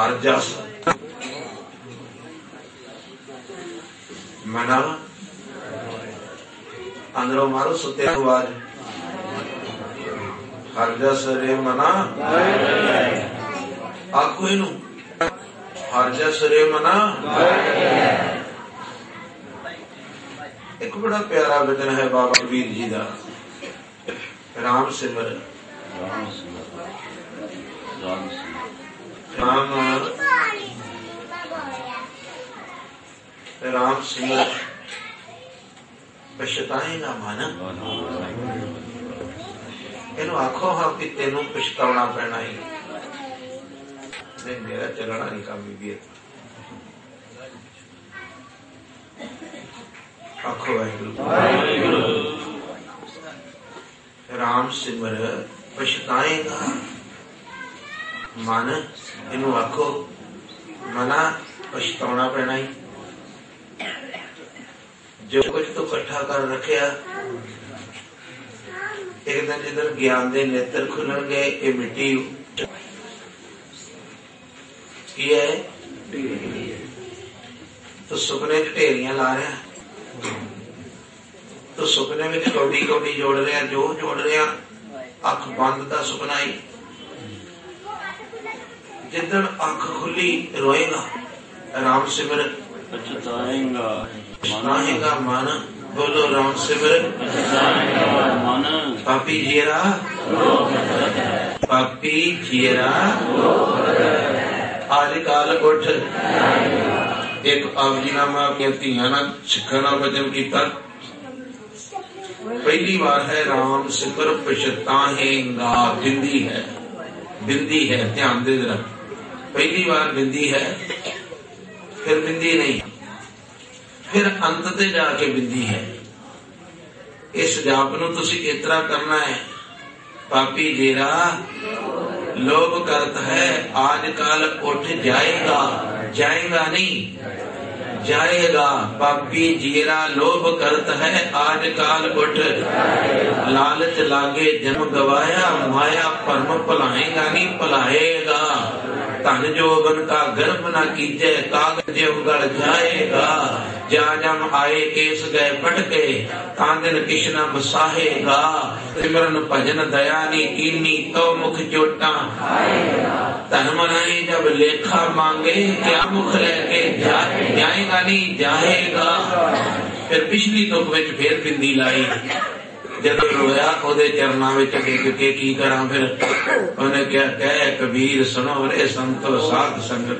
हर जस मना अंदरों मारो सुते आवाज हर जस रे मना आखो इनू हर जस रे मना। एक बड़ा प्यारा वचन है बाबा कबीर जी का, राम सिमर राम सिमर पछताएगा मन। इनू आखो हाँ कि तेनू पछताना पैना ही नहीं, मेरा चलना नहीं काम भी। आखो वाहिगुरु राम सिमर पछताएगा मन। इनू आखो मना पछताना पैना ही। जो कुछ तो इकट्ठा कर रखिया एक दिन जिधर ज्ञान दे नेत्र खुलन गए ये मिट्टी की है तो सुपने ढेरियां ला रहा, तो सुपने में कौड़ी कौड़ी जोड़ रहा, जो जोड़ रहा अख बंद का सुपना ही। जिदन अख खुली रोएगा राम सिमर पछताएगा मन। बोलो राम सिमर मन। पापी जीरा आज काल उठ। एक आप जी नामा अपनी धियां नाल सिखां नाल वचन कीता। पहली बार है राम सिमर पछताएगा। बिंदी है, बिंदी है, ध्यान दे जरा। पहली बार बिंदी है, फिर बिंदी नहीं, फिर अंत ते जाके बिंदी है। इस जाप नूं तुसीं इस तरह करना है। पापी जेरा लोभ करत है आज काल उठ जाएगा, जाएगा नहीं जाएगा। पापी जीरा लोभ करत है आज काल उठ लालच लागे जन्म गवाया माया परम भलाएगा नहीं भलाएगा। धन जोगन का गर्भ न कीजे कागज उगल जाएगा। जा जम आए केस गए पटके तांदिन किशना बसाहेगा। सिमरन भजन दया नी कीनी तो मुख चोटा धर्म नहीं जब लेखा मांगे क्या मुख लेके जाएगा नहीं जाएगा। फिर पिछली तुक विच फिर बिंदी लाई। जब रोया ओदे चरनां विच टिक के की करा। फिर उन्हें क्या कह कबीर सुनो रे संतो साध संगत